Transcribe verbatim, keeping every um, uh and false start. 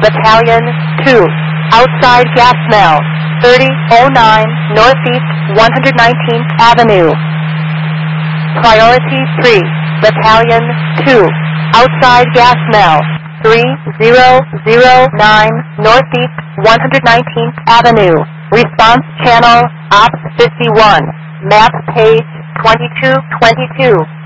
Battalion, two. Outside gas smell, thirty oh nine Northeast one hundred nineteenth Avenue. Priority three. Battalion, two. Outside gas smell, three thousand nine Northeast one hundred nineteenth Avenue. Response channel, Ops fifty-one. Map page twenty-two twenty-two.